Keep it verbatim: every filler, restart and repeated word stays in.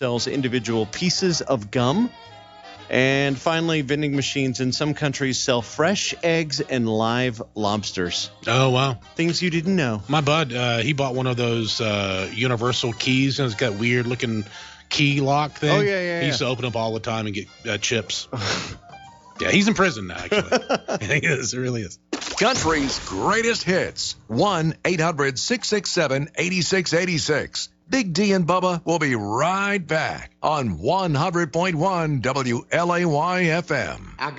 sells individual pieces of gum. And finally, vending machines in some countries sell fresh eggs and live lobsters. Oh, wow. Things you didn't know. My bud, uh, he bought one of those uh, universal keys, and it's got weird looking key lock thing. Oh, yeah, yeah, He used to open up all the time and get uh, chips. Yeah, he's in prison now, actually. He is, it really is. Country's greatest hits. one eight hundred six six seven eight six eight six. Big D and Bubba will be right back on one hundred point one W L A Y F M. I got